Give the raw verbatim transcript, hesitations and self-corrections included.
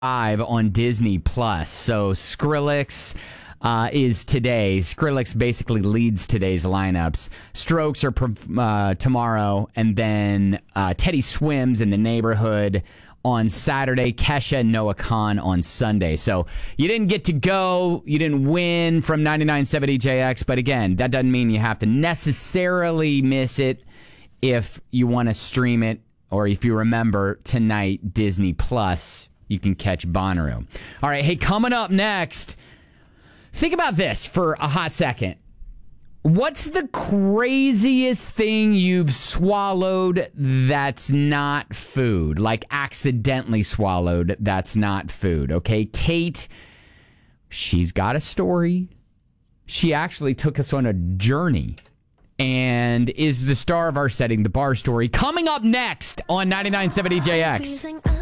Five on Disney Plus. So Skrillex uh, is today. Skrillex basically leads today's lineups. Strokes are uh, tomorrow, and then uh, Teddy Swims in the Neighborhood on Saturday. Kesha and Noah Khan on Sunday. So you didn't get to go. You didn't win from ninety-nine point seven E J X. But again, that doesn't mean you have to necessarily miss it if you want to stream it, or if you remember tonight, Disney Plus. You can catch Bonnaroo. All right, hey, coming up next, think about this for a hot second. What's the craziest thing you've swallowed that's not food? Like accidentally swallowed that's not food, okay? Kate, she's got a story. She actually took us on a journey and is the star of our Setting the Bar story. Coming up next on ninety-nine point seven E J X.